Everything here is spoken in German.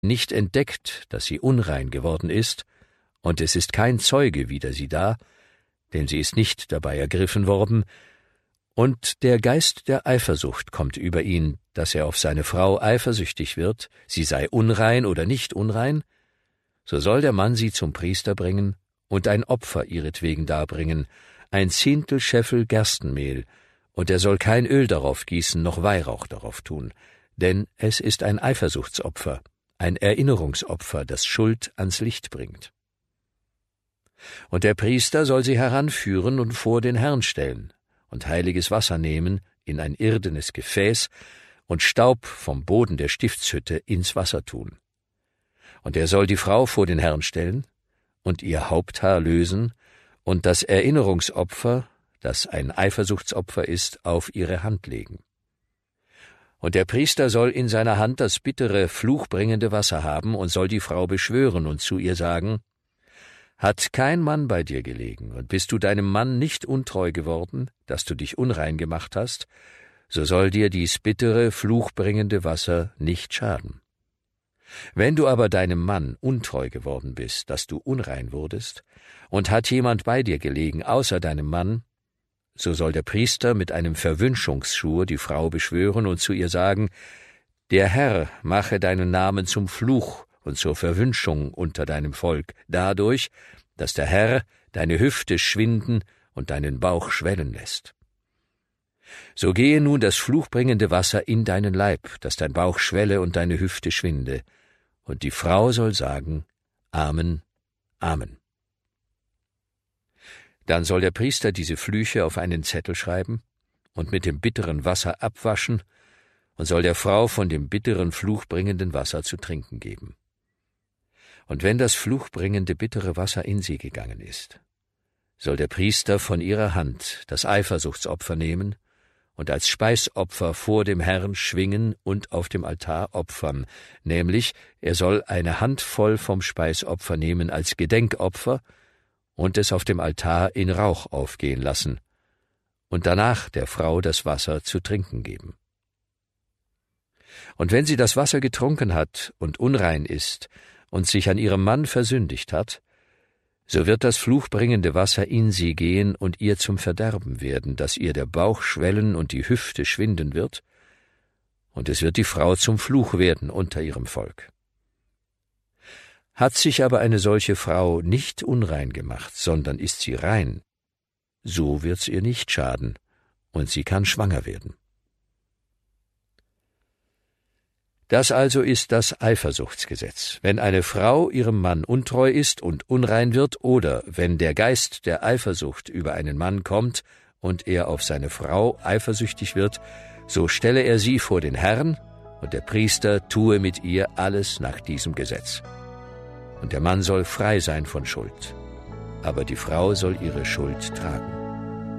nicht entdeckt, dass sie unrein geworden ist, und es ist kein Zeuge wider sie da, denn sie ist nicht dabei ergriffen worden, und der Geist der Eifersucht kommt über ihn, dass er auf seine Frau eifersüchtig wird, sie sei unrein oder nicht unrein, so soll der Mann sie zum Priester bringen und ein Opfer ihretwegen darbringen, 1/10 Scheffel Gerstenmehl, und er soll kein Öl darauf gießen, noch Weihrauch darauf tun, denn es ist ein Eifersuchtsopfer, ein Erinnerungsopfer, das Schuld ans Licht bringt. Und der Priester soll sie heranführen und vor den Herrn stellen und heiliges Wasser nehmen in ein irdenes Gefäß und Staub vom Boden der Stiftshütte ins Wasser tun. Und er soll die Frau vor den Herrn stellen und ihr Haupthaar lösen und das Erinnerungsopfer, das ein Eifersuchtsopfer ist, auf ihre Hand legen. Und der Priester soll in seiner Hand das bittere, fluchbringende Wasser haben und soll die Frau beschwören und zu ihr sagen: Hat kein Mann bei dir gelegen, und bist du deinem Mann nicht untreu geworden, dass du dich unrein gemacht hast, so soll dir dies bittere, fluchbringende Wasser nicht schaden. Wenn du aber deinem Mann untreu geworden bist, dass du unrein wurdest, und hat jemand bei dir gelegen außer deinem Mann, so soll der Priester mit einem Verwünschungsschwur die Frau beschwören und zu ihr sagen: Der Herr mache deinen Namen zum Fluch und zur Verwünschung unter deinem Volk, dadurch, dass der Herr deine Hüfte schwinden und deinen Bauch schwellen lässt. So gehe nun das fluchbringende Wasser in deinen Leib, dass dein Bauch schwelle und deine Hüfte schwinde. Und die Frau soll sagen: Amen, Amen. Dann soll der Priester diese Flüche auf einen Zettel schreiben und mit dem bitteren Wasser abwaschen und soll der Frau von dem bitteren, fluchbringenden Wasser zu trinken geben. Und wenn das fluchbringende, bittere Wasser in sie gegangen ist, soll der Priester von ihrer Hand das Eifersuchtsopfer nehmen und als Speisopfer vor dem Herrn schwingen und auf dem Altar opfern, nämlich er soll eine Handvoll vom Speisopfer nehmen als Gedenkopfer und es auf dem Altar in Rauch aufgehen lassen und danach der Frau das Wasser zu trinken geben. Und wenn sie das Wasser getrunken hat und unrein ist und sich an ihrem Mann versündigt hat, so wird das fluchbringende Wasser in sie gehen und ihr zum Verderben werden, dass ihr der Bauch schwellen und die Hüfte schwinden wird, und es wird die Frau zum Fluch werden unter ihrem Volk. Hat sich aber eine solche Frau nicht unrein gemacht, sondern ist sie rein, so wird's ihr nicht schaden, und sie kann schwanger werden. Das also ist das Eifersuchtsgesetz. Wenn eine Frau ihrem Mann untreu ist und unrein wird, oder wenn der Geist der Eifersucht über einen Mann kommt und er auf seine Frau eifersüchtig wird, so stelle er sie vor den Herrn, und der Priester tue mit ihr alles nach diesem Gesetz. Und der Mann soll frei sein von Schuld, aber die Frau soll ihre Schuld tragen.